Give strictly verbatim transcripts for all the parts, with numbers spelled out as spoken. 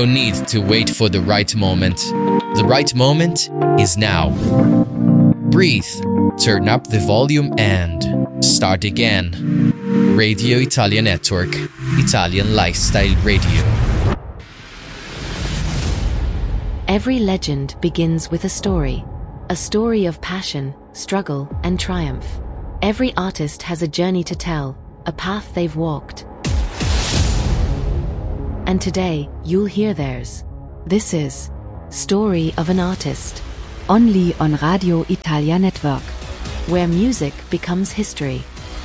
need to wait for the right moment. The right moment is now. Breathe, turn up the volume and start again. Radio Italia Network, Italian Lifestyle Radio. Every legend begins with a story. A story of passion, struggle, and triumph. Every artist has a journey to tell, a path they've walked. And today, you'll hear theirs. This is Story of an Artist. Only on Radio Italia Network, where music becomes history.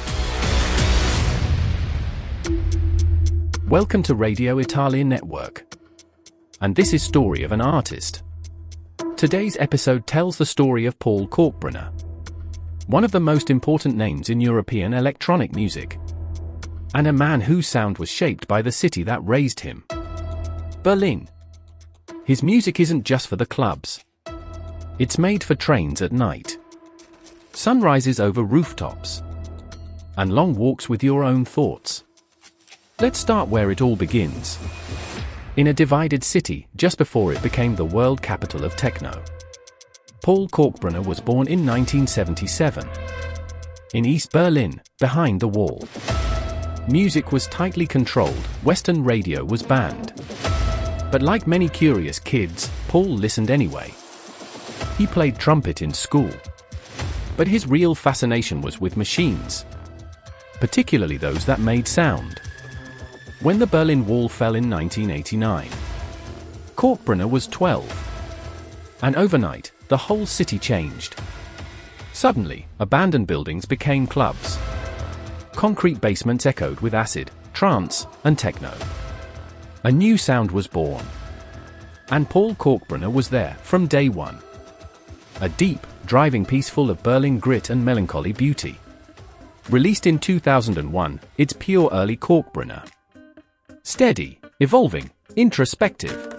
Welcome to Radio Italia Network. And this is Story of an Artist. Today's episode tells the story of Paul Kalkbrenner, one of the most important names in European electronic music, and a man whose sound was shaped by the city that raised him, Berlin. His music isn't just for the clubs. It's made for trains at night, sunrises over rooftops, and long walks with your own thoughts. Let's start where it all begins. In a divided city just before it became the world capital of techno. Paul Kalkbrenner was born in nineteen seventy-seven. In East Berlin, behind the wall. Music was tightly controlled, Western radio was banned. But like many curious kids, Paul listened anyway. He played trumpet in school. But his real fascination was with machines, particularly those that made sound. When the Berlin Wall fell in nineteen eighty-nine, Kalkbrenner was twelve. And overnight, the whole city changed. Suddenly, abandoned buildings became clubs. Concrete basements echoed with acid, trance, and techno. A new sound was born. And Paul Kalkbrenner was there from day one. A deep, driving piece full of Berlin grit and melancholy beauty. Released in two thousand one, it's pure early Kalkbrenner. Steady, evolving, introspective.